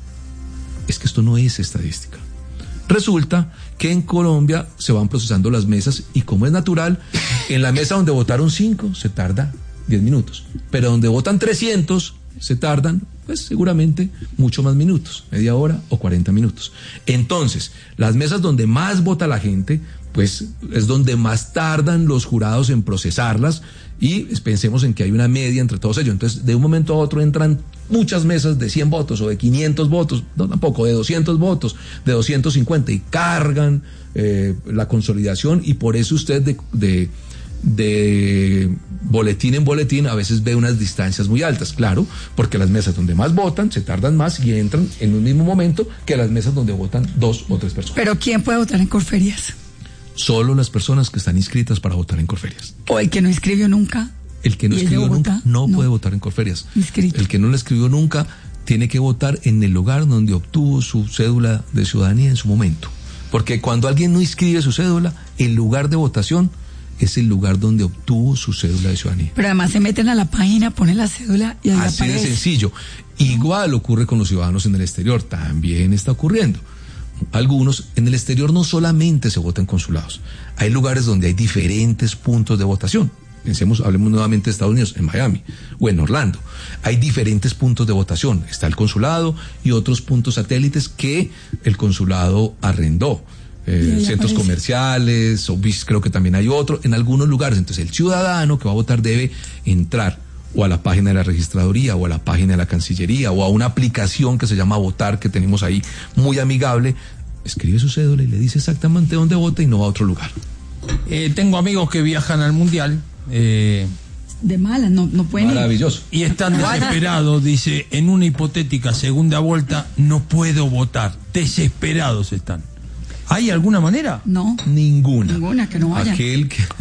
Es que esto no es estadística. Resulta que en Colombia se van procesando las mesas y como es natural, en la mesa donde votaron cinco se tarda diez minutos, pero donde votan trescientos se tardan, pues seguramente mucho más minutos, media hora o cuarenta minutos. Entonces, las mesas donde más vota la gente, pues es donde más tardan los jurados en procesarlas y pensemos en que hay una media entre todos ellos. Entonces, de un momento a otro entran muchas mesas de cien votos o de quinientos votos, no tampoco, de doscientos votos, de doscientos cincuenta y cargan eh, la consolidación y por eso usted de, de, de boletín en boletín a veces ve unas distancias muy altas, claro, porque las mesas donde más votan se tardan más y entran en un mismo momento que las mesas donde votan dos o tres personas. ¿Pero quién puede votar en Corferias? Solo las personas que están inscritas para votar en Corferias. ¿O el que no inscribió nunca? El que no escribió nunca no, no puede votar en Corferias. Inscrito. El que no lo escribió nunca tiene que votar en el lugar donde obtuvo su cédula de ciudadanía en su momento. Porque cuando alguien no inscribe su cédula, el lugar de votación es el lugar donde obtuvo su cédula de ciudadanía. Pero además se meten a la página, ponen la cédula y ahí Así aparece. de sencillo. Igual ocurre con los ciudadanos en el exterior, también está ocurriendo. Algunos, en el exterior no solamente se vota en consulados, hay lugares donde hay diferentes puntos de votación. Pensemos, hablemos nuevamente de Estados Unidos, en Miami o en Orlando. Hay diferentes puntos de votación. Está el consulado y otros puntos satélites que el consulado arrendó. Eh, centros aparece. comerciales, o creo que también hay otro, en algunos lugares. Entonces el ciudadano que va a votar debe entrar o a la página de la registraduría o a la página de la Cancillería o a una aplicación que se llama Votar que tenemos ahí, muy amigable, escribe su cédula y le dice exactamente dónde vota y no va a otro lugar. Eh, tengo amigos que viajan al Mundial, eh, de malas, no, no pueden. Maravilloso. Y están desesperados, dice, en una hipotética segunda vuelta, no puedo votar. Desesperados están. ¿Hay alguna manera? No. Ninguna. Ninguna, que no vaya. Aquel que...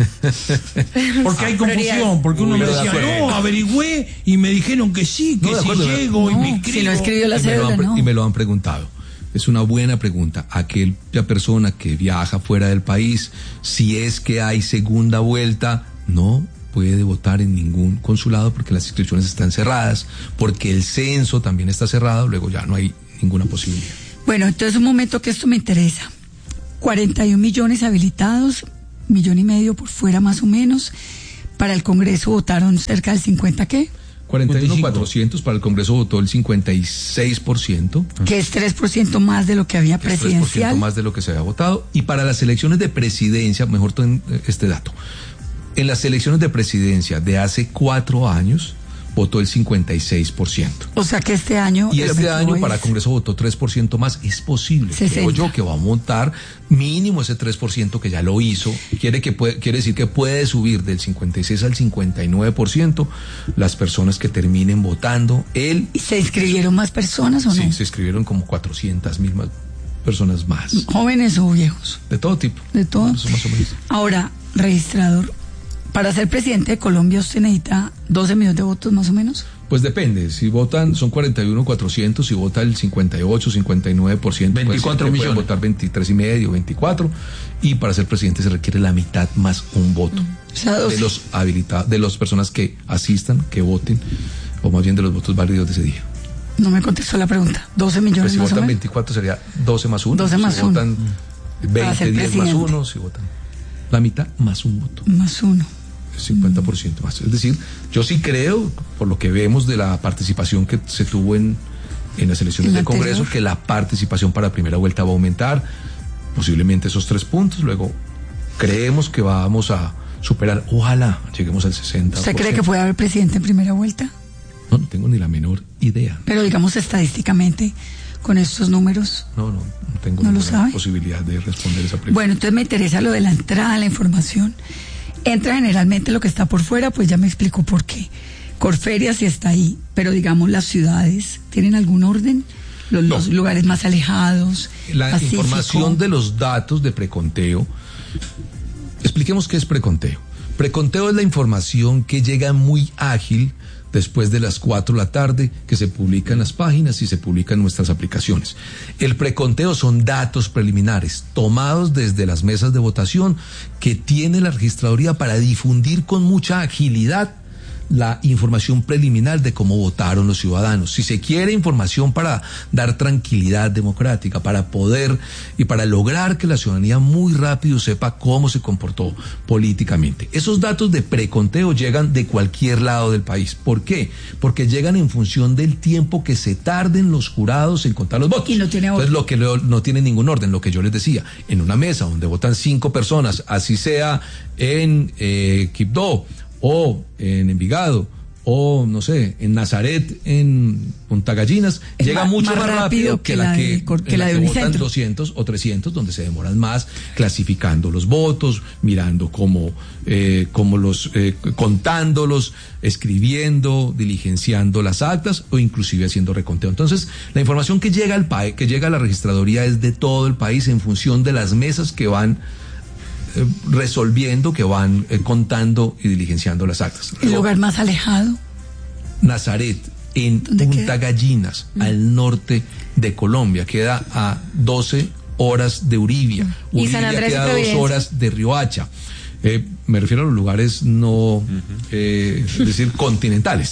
Porque hay confusión, porque uno Uy, me de decía, acuerdo. no, averigüé y me dijeron que sí, que No, de si acuerdo, de- llego y No, me si inscribo. no escribió la Y me lo cédula, han pre- no. Y me lo han preguntado. Es una buena pregunta. Aquella persona que viaja fuera del país, si es que hay segunda vuelta, no puede votar en ningún consulado porque las inscripciones están cerradas, porque el censo también está cerrado, luego ya no hay ninguna posibilidad. Bueno, entonces un momento que esto me interesa. cuarenta y un millones habilitados, millón y medio por fuera más o menos. Para el Congreso votaron cerca del cincuenta, ¿qué? cuarenta y uno mil cuatrocientos, para el Congreso votó el cincuenta y seis por ciento. Que es tres por ciento más de lo que había que es tres por ciento presidencial. más de lo que se había votado. Y para las elecciones de presidencia, mejor ten este dato, en las elecciones de presidencia de hace cuatro años, votó el cincuenta y seis por ciento. O sea que este año... Y el este objetivo año es- para Congreso votó tres por ciento más. Es posible, sesenta. creo yo, que va a montar mínimo ese tres por ciento que ya lo hizo. Quiere, que puede, quiere decir que puede subir del cincuenta y seis al cincuenta y nueve por ciento las personas que terminen votando. Él, ¿Y se inscribieron más personas o no? sí, se inscribieron como cuatrocientas mil más personas más. ¿Jóvenes o viejos? De todo tipo. De todo. Eso más o menos. Ahora, registrador, para ser presidente de Colombia usted necesita doce millones de votos más o menos. Pues depende, si votan, son cuarenta y uno mil cuatrocientos, si vota el cincuenta y ocho, cincuenta y nueve por ciento, veinticuatro pues, millones. pueden votar veintitrés y medio, veinticuatro, y para ser presidente se requiere la mitad más un voto O sea, doce. de los habilitados, de las personas que asistan, que voten, o más bien de los votos válidos de ese día. No me contestó la pregunta. doce millones Pues si más o votan menos. veinticuatro sería doce más uno, doce más si uno. votan Para ser veinte, diez más presidente. uno, si votan la mitad más un voto. Más uno. cincuenta por ciento más. Es decir, yo sí creo, por lo que vemos de la participación que se tuvo en, en las elecciones En la del Congreso, anterior. que la participación para primera vuelta va a aumentar, posiblemente esos tres puntos, luego creemos que vamos a superar, ojalá lleguemos al sesenta por ciento. ¿Usted cree que puede haber presidente en primera vuelta? No, no tengo ni la menor idea. Pero digamos estadísticamente, con estos números. No, no, no tengo ¿No lo ninguna sabe? posibilidad de responder esa pregunta. Bueno, entonces me interesa lo de la entrada, la información. Entra generalmente lo que está por fuera, pues ya me explicó por qué. Corferia sí está ahí, pero digamos las ciudades, ¿tienen algún orden? Los, No. los lugares más alejados. La Pacífico. información de los datos de preconteo. Expliquemos qué es preconteo. Preconteo es la información que llega muy ágil después de las cuatro de la tarde, que se publica en las páginas y se publica en nuestras aplicaciones. El preconteo son datos preliminares tomados desde las mesas de votación que tiene la registraduría para difundir con mucha agilidad la información preliminar de cómo votaron los ciudadanos. Si se quiere información para dar tranquilidad democrática, para poder y para lograr que la ciudadanía muy rápido sepa cómo se comportó políticamente. Esos datos de preconteo llegan de cualquier lado del país. ¿Por qué? Porque llegan en función del tiempo que se tarden los jurados en contar los votos. Y no tiene orden. Entonces, lo que lo- no tiene ningún orden, lo que yo les decía, en una mesa donde votan cinco personas, así sea en eh, Quibdó, o en Envigado, o no sé, en Nazaret, en Punta Gallinas, Es llega más- mucho más más rápido, rápido que, que la la que, de Cor- que en la de que votan Unicentro. doscientos o trescientos, donde se demoran más clasificando los votos, mirando cómo, eh, cómo los, eh, contándolos, escribiendo, diligenciando las actas o inclusive haciendo reconteo. Entonces, la información que llega al país, que llega a la registraduría es de todo el país en función de las mesas que van eh, resolviendo, que van eh, contando y diligenciando las actas. El lugar más alejado. Nazaret, en Punta Gallinas, al norte de Colombia, queda a doce horas de Uribia. ¿Y Uribia San Andrés y queda a dos Providencia? horas de Riohacha. Eh, me refiero a los lugares no, eh, es decir, continentales.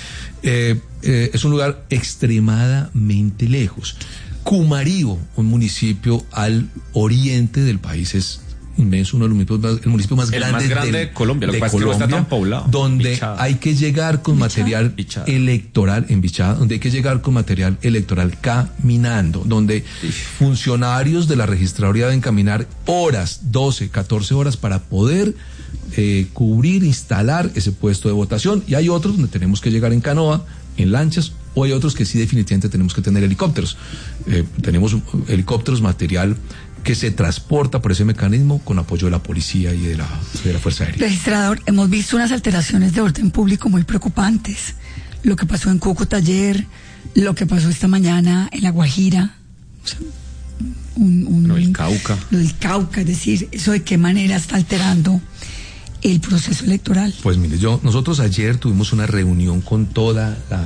Eh, eh, es un lugar extremadamente lejos. Cumarío, un municipio al oriente del país, es inmenso, uno de los municipios más, el municipio más El grande, más grande del- de Colombia, lo que pasa es que no está tan poblado. donde Bichada. hay que llegar con material electoral en Bichada, donde hay que llegar con material electoral caminando, donde funcionarios de la registraduría deben caminar horas, doce, catorce horas para poder eh, cubrir, instalar ese puesto de votación, y hay otros donde tenemos que llegar en canoa, en lanchas, o hay otros que sí definitivamente tenemos que tener helicópteros. Eh, tenemos helicópteros, material que se transporta por ese mecanismo con apoyo de la policía y de la, de la Fuerza Aérea. Registrador, hemos visto unas alteraciones de orden público muy preocupantes. Lo que pasó en Cúcuta ayer, lo que pasó esta mañana en La Guajira, o sea, un, un, lo del Cauca. Lo del Cauca, es decir, eso de qué manera está alterando el proceso electoral. Pues mire, yo, nosotros ayer tuvimos una reunión con toda la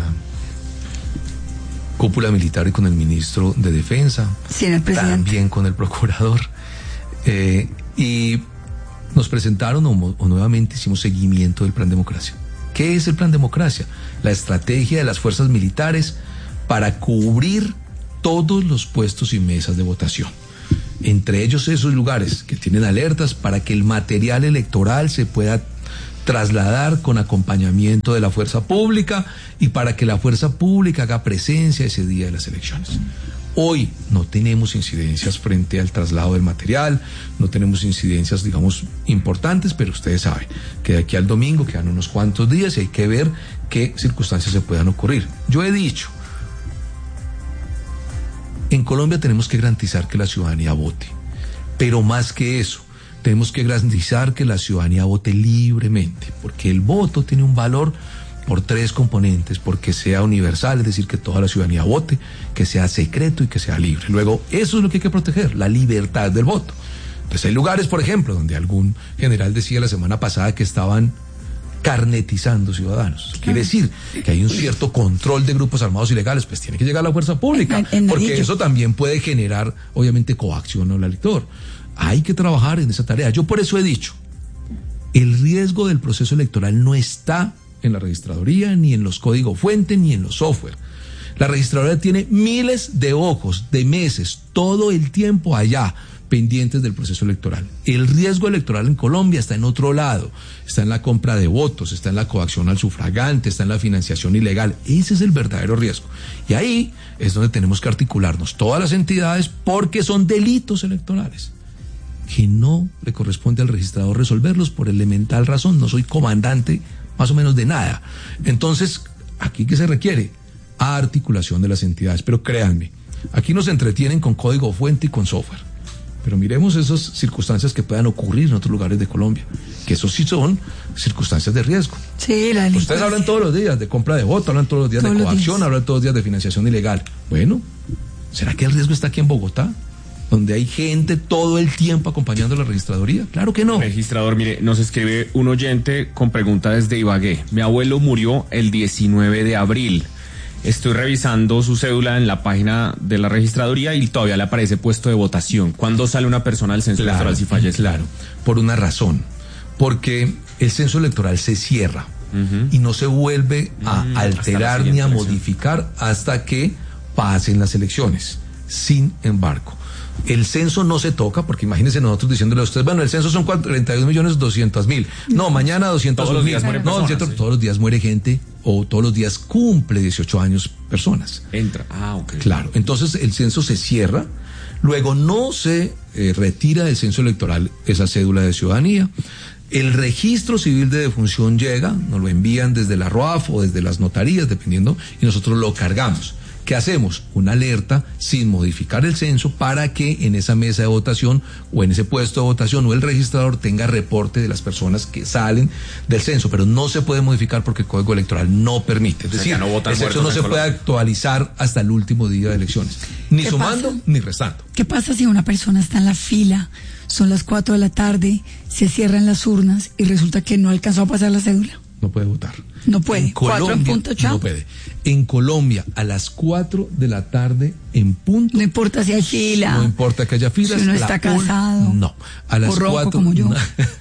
cúpula militar y con el ministro de Defensa, sí, el presidente. También con el procurador, eh, y nos presentaron o, o nuevamente hicimos seguimiento del Plan Democracia. ¿Qué es el Plan Democracia? La estrategia de las fuerzas militares para cubrir todos los puestos y mesas de votación, entre ellos esos lugares que tienen alertas para que el material electoral se pueda trasladar con acompañamiento de la fuerza pública y para que la fuerza pública haga presencia ese día de las elecciones. Hoy no tenemos incidencias frente al traslado del material, no tenemos incidencias, digamos, importantes, pero ustedes saben que de aquí al domingo quedan unos cuantos días y hay que ver qué circunstancias se puedan ocurrir. Yo he dicho, en Colombia tenemos que garantizar que la ciudadanía vote, pero más que eso, tenemos que garantizar que la ciudadanía vote libremente, porque el voto tiene un valor por tres componentes, porque sea universal, es decir, que toda la ciudadanía vote, que sea secreto y que sea libre. Luego, eso es lo que hay que proteger, la libertad del voto. Entonces hay lugares, por ejemplo, donde algún general decía la semana pasada que estaban carnetizando ciudadanos. Claro. Quiere decir que hay un cierto control de grupos armados ilegales, pues tiene que llegar la fuerza pública, en, en porque eso también puede generar, obviamente, coacción al elector. Hay que trabajar en esa tarea. Yo por eso he dicho, el riesgo del proceso electoral no está en la registraduría, ni en los códigos fuente, ni en los software. La registraduría tiene miles de ojos, de meses, todo el tiempo allá, pendientes del proceso electoral. El riesgo electoral en Colombia está en otro lado, está en la compra de votos, está en la coacción al sufragante, está en la financiación ilegal. Ese es el verdadero riesgo. Y ahí es donde tenemos que articularnos todas las entidades, porque son delitos electorales que no le corresponde al registrador resolverlos por elemental razón. No soy comandante más o menos de nada. Entonces, ¿aquí qué se requiere? Articulación de las entidades. Pero créanme, aquí nos entretienen con código fuente y con software. Pero miremos esas circunstancias que puedan ocurrir en otros lugares de Colombia, que eso sí son circunstancias de riesgo. Sí, la Ustedes hablan todos los días de compra de voto, hablan todos los días todos de coacción, días. hablan todos los días de financiación ilegal. Bueno, ¿será que el riesgo está aquí en Bogotá, donde hay gente todo el tiempo acompañando a la registraduría? Claro que no. Registrador, mire, nos escribe un oyente con pregunta desde Ibagué. Mi abuelo murió el diecinueve de abril. Estoy revisando su cédula en la página de la registraduría y todavía le aparece puesto de votación. ¿Cuándo sale una persona al censo claro, electoral si fallece? Claro, por una razón. Porque el censo electoral se cierra uh-huh. y no se vuelve a uh-huh. alterar ni a elección. modificar hasta que pasen las elecciones. Sin embargo, el censo no se toca, porque imagínense nosotros diciéndole a ustedes, bueno, el censo son treinta y dos millones doscientos mil. No, mañana doscientos mil. Todos los días muere no, personas, sí. todos los días muere gente, o todos los días cumple dieciocho años personas. Entra, ah, ok. Claro, entonces el censo se cierra, luego no se eh, retira del censo electoral esa cédula de ciudadanía. El registro civil de defunción llega, nos lo envían desde la R O A F o desde las notarías, dependiendo, y nosotros lo cargamos. ¿Qué hacemos? Una alerta sin modificar el censo para que en esa mesa de votación o en ese puesto de votación o el registrador tenga reporte de las personas que salen del censo, pero no se puede modificar porque el Código Electoral no permite. Es decir, o sea, no el censo no se puede actualizar hasta el último día de elecciones, ni sumando pasa? ni restando. ¿Qué pasa si una persona está en la fila, son las cuatro de la tarde, se cierran las urnas y resulta que no alcanzó a pasar la cédula? No puede votar. No puede. En Colombia, en punto, chao. No puede. En Colombia, a las cuatro de la tarde en punto. No importa si hay fila. No importa que haya filas. Si uno está casado. No. A las cuatro. Como yo.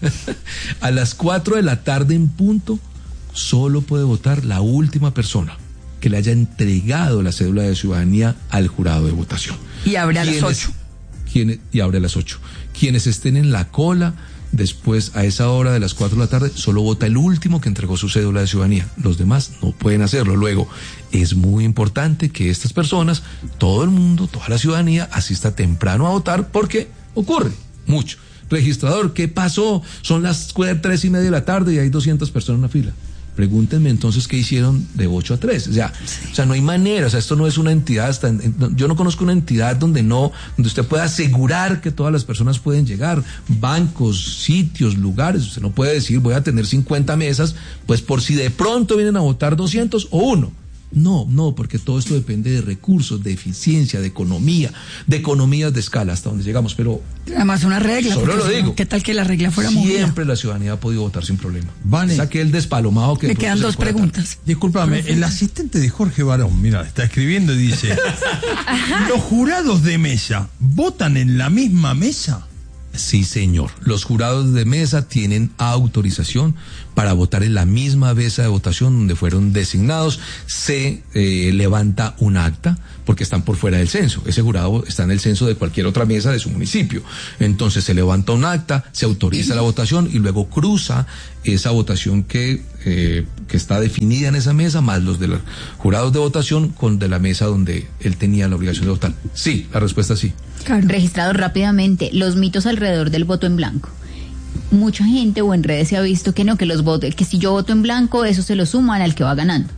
A las cuatro de la tarde en punto, solo puede votar la última persona que le haya entregado la cédula de ciudadanía al jurado de votación. Y abre a las ocho. Quienes, y abre a las ocho. Quienes estén en la cola. Después, a esa hora de las cuatro de la tarde, solo vota el último que entregó su cédula de ciudadanía. Los demás no pueden hacerlo. Luego, es muy importante que estas personas, todo el mundo, toda la ciudadanía, asista temprano a votar, porque ocurre mucho. Registrador, ¿qué pasó? Son las tres y media de la tarde y hay doscientas personas en la fila. Pregúntenme entonces qué hicieron de ocho a tres. O sea, sí. o sea, no hay manera. O sea, esto no es una entidad. Hasta en, yo no conozco una entidad donde no, donde usted pueda asegurar que todas las personas pueden llegar. Bancos, sitios, lugares. Usted no puede decir voy a tener cincuenta mesas, pues por si de pronto vienen a votar doscientos o uno. No, no, porque todo esto depende de recursos, de eficiencia, de economía, de economías de escala, hasta donde llegamos, pero... Además una regla. Solo lo digo. ¿Qué tal que la regla fuera movida? Siempre la ciudadanía ha podido votar sin problema. Vale. Es aquel despalomado que... Me quedan dos preguntas. Discúlpame, el asistente de Jorge Barón, mira, está escribiendo y dice, ¿los jurados de mesa votan en la misma mesa? Sí, señor. Los jurados de mesa tienen autorización para votar en la misma mesa de votación donde fueron designados. Se eh, levanta un acta porque están por fuera del censo. Ese jurado está en el censo de cualquier otra mesa de su municipio. Entonces se levanta un acta, se autoriza la votación y luego cruza esa votación que, eh, que está definida en esa mesa, más los de los jurados de votación con de la mesa donde él tenía la obligación de votar. Sí, la respuesta es sí. Claro. Registrado rápidamente, los mitos alrededor del voto en blanco. Mucha gente o en redes se ha visto que no, que los votos, que si yo voto en blanco, eso se lo suman al que va ganando.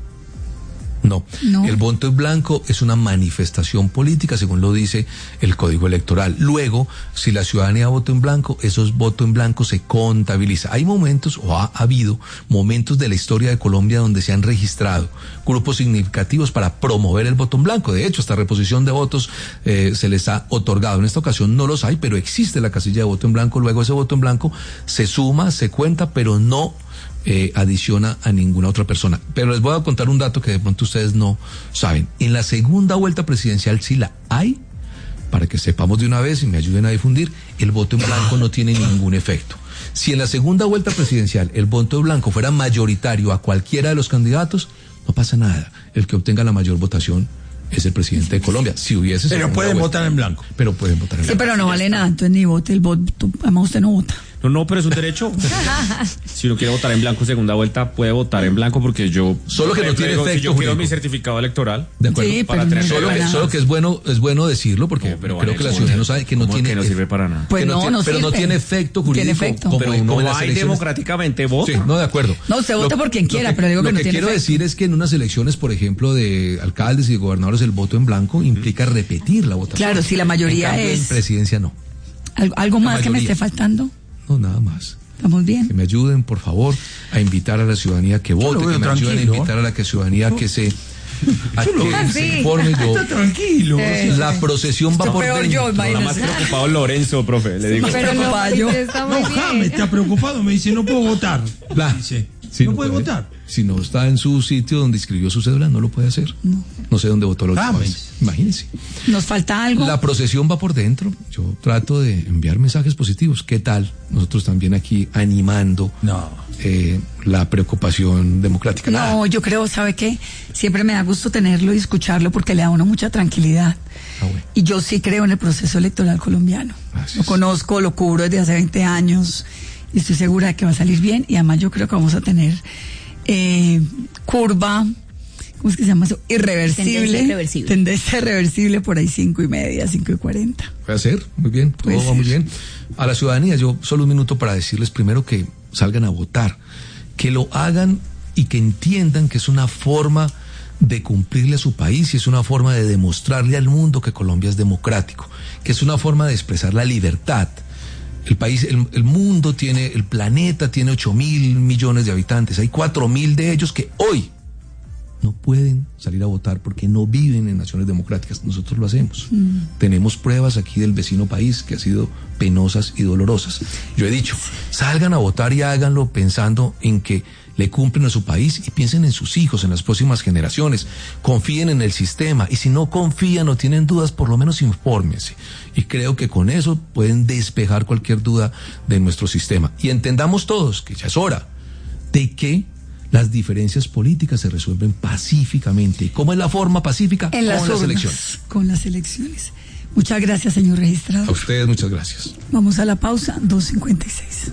No. no, el voto en blanco es una manifestación política, según lo dice el Código Electoral. Luego, si la ciudadanía vota en blanco, esos votos en blanco se contabiliza. Hay momentos, o ha, ha habido momentos de la historia de Colombia donde se han registrado grupos significativos para promover el voto en blanco. De hecho, esta reposición de votos eh, se les ha otorgado. En esta ocasión no los hay, pero existe la casilla de voto en blanco. Luego ese voto en blanco se suma, se cuenta, pero no Eh, adiciona a ninguna otra persona. Pero les voy a contar un dato que de pronto ustedes no saben. En la segunda vuelta presidencial sí la hay, para que sepamos de una vez y me ayuden a difundir, el voto en blanco no tiene ningún efecto. Si en la segunda vuelta presidencial el voto en blanco fuera mayoritario a cualquiera de los candidatos, no pasa nada. El que obtenga la mayor votación es el presidente de Colombia. Si hubiese Pero pueden vuelta, votar en blanco. Pero pueden votar en sí, blanco. Pero no vale nada, entonces ni vote el voto, además usted no vota. No, no, pero es un derecho. Si uno quiere votar en blanco segunda vuelta, puede votar en blanco porque yo... Solo que no tiene digo, efecto. Si yo quiero mi certificado electoral. De acuerdo. Sí, para pero tener no solo, que, solo que es bueno es bueno decirlo porque no, pero creo que la ciudadanía no sabe que no tiene... que no sirve para nada. Pues no, tiene, no pero sirve. no tiene efecto jurídico. Tiene efecto. Como, pero como uno en las va y elecciones. democráticamente vota. Sí, no, de acuerdo. No, usted vota lo, por quien quiera, que, pero digo que lo no que tiene quiero efecto. decir es que en unas elecciones, por ejemplo, de alcaldes y de gobernadores, el voto en blanco implica repetir la votación. Claro, si la mayoría en cambio, es... en presidencia no. ¿Algo, algo más mayoría. que me esté faltando? No, nada más. ¿Estamos bien? Que me ayuden, por favor, a invitar a la ciudadanía que vote, que me ayuden a invitar a la que ciudadanía que se, a que se informe. Yo, está tranquilo. Sí. la procesión va Esto por peor dentro. yo, Nada más preocupado Lorenzo, profe, le digo. Pero no, yo. está muy No, bien. Jaime está preocupado, me dice, no puedo votar. La- Dice, Sí, no puede votar. Si no está en su sitio donde inscribió su cédula, no lo puede hacer. No. No sé dónde votó la última James. vez. Imagínense. ¿Nos falta algo? La procesión va por dentro. Yo trato de enviar mensajes positivos. ¿Qué tal? Nosotros también aquí animando No. eh, la preocupación democrática. No, Nada. yo creo, ¿sabe qué? Siempre me da gusto tenerlo y escucharlo porque le da a uno mucha tranquilidad. Ah, bueno. Y yo sí creo en el proceso electoral colombiano. Gracias. Lo conozco, lo cubro desde hace veinte años y estoy segura de que va a salir bien y además yo creo que vamos a tener eh, curva, ¿cómo es que se llama eso? Irreversible. Tendencia irreversible. Tendencia irreversible por ahí cinco y media, cinco y cuarenta. Puede ser, muy bien, todo Puede va ser. muy bien. A la ciudadanía, yo solo un minuto para decirles primero que salgan a votar, que lo hagan y que entiendan que es una forma de cumplirle a su país y es una forma de demostrarle al mundo que Colombia es democrático, que es una forma de expresar la libertad. El país, el, el mundo tiene, el planeta tiene ocho mil millones de habitantes, hay cuatro mil de ellos que hoy no pueden salir a votar porque no viven en naciones democráticas. Nosotros lo hacemos. Mm. Tenemos pruebas aquí del vecino país que han sido penosas y dolorosas. Yo he dicho, salgan a votar y háganlo pensando en que le cumplen a su país y piensen en sus hijos, en las próximas generaciones. Confíen en el sistema y si no confían o tienen dudas, por lo menos infórmense. Y creo que con eso pueden despejar cualquier duda de nuestro sistema. Y entendamos todos que ya es hora de que las diferencias políticas se resuelven pacíficamente. ¿Cómo es la forma pacífica? En las con las urnas, elecciones. Con las elecciones. Muchas gracias, señor registrador. A ustedes muchas gracias. Vamos a la pausa, dos cincuenta y seis.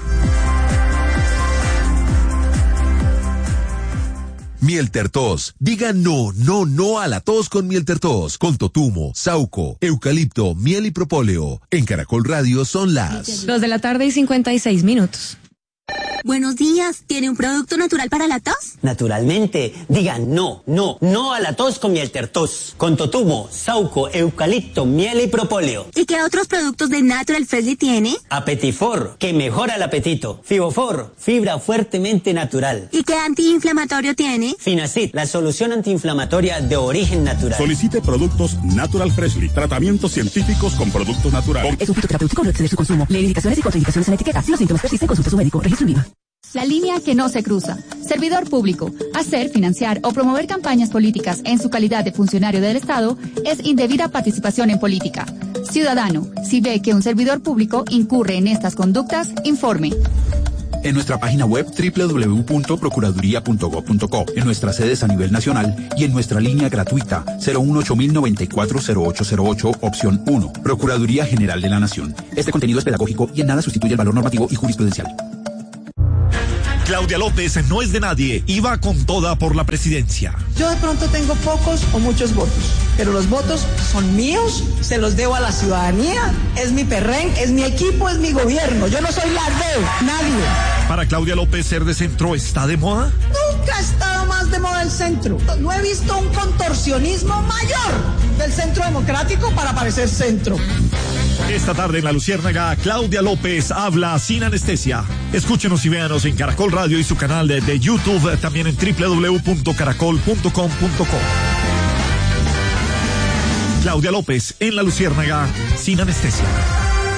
Miel Tertos. Diga no, no, no a la tos con Miel Tertos. Con totumo, sauco, eucalipto, miel y propóleo. En Caracol Radio son las... Dos de la tarde y cincuenta y seis minutos. Buenos días, ¿tiene un producto natural para la tos? Naturalmente, digan no, no, no a la tos con Mieltertos, con totumo, sauco, eucalipto, miel y propóleo. ¿Y qué otros productos de Natural Freshly tiene? Apetifor, que mejora el apetito. Fibofor, fibra fuertemente natural. ¿Y qué antiinflamatorio tiene? Finacid, la solución antiinflamatoria de origen natural. Solicite productos Natural Freshly, tratamientos científicos con productos naturales. Es un fitoterapéutico, no exceder su consumo. Lee indicaciones y contraindicaciones en la etiqueta. Si los síntomas persisten, consulte a su médico. Registro en IVA. La línea que no se cruza. Servidor público. Hacer, financiar o promover campañas políticas en su calidad de funcionario del Estado es indebida participación en política. Ciudadano, si ve que un servidor público incurre en estas conductas, informe. En nuestra página web doble u doble u doble u punto procuraduría punto gob punto co, en nuestras sedes a nivel nacional y en nuestra línea gratuita cero uno ocho mil noventa y cuatro cero ocho cero ocho, opción uno. Procuraduría General de la Nación. Este contenido es pedagógico y en nada sustituye el valor normativo y jurisprudencial. Claudia López no es de nadie y va con toda por la presidencia. Yo de pronto tengo pocos o muchos votos, pero los votos son míos, se los debo a la ciudadanía, es mi perrenque, es mi equipo, es mi gobierno. Yo no soy lardeo, nadie. ¿Para Claudia López ser de centro está de moda? Nunca ha estado más de moda el centro. No he visto un contorsionismo mayor del centro democrático para parecer centro. Esta tarde en La Luciérnaga, Claudia López habla sin anestesia. Escúchenos y véanos en Caracol Radio y su canal de, de YouTube, también en doble u doble u doble u punto caracol punto com punto co. Claudia López en La Luciérnaga, sin anestesia.